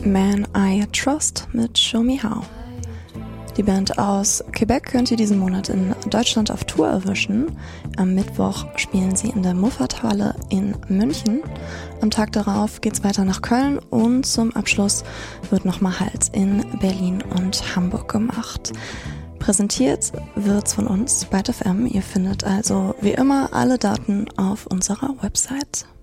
Man I Trust mit Show Me How. Die Band aus Quebec könnt ihr diesen Monat in Deutschland auf Tour erwischen. Am Mittwoch spielen sie in der Muffathalle in München. Am Tag darauf geht's weiter nach Köln und zum Abschluss wird nochmal Halt in Berlin und Hamburg gemacht. Präsentiert wird's von uns, Byte FM. Ihr findet also wie immer alle Daten auf unserer Website.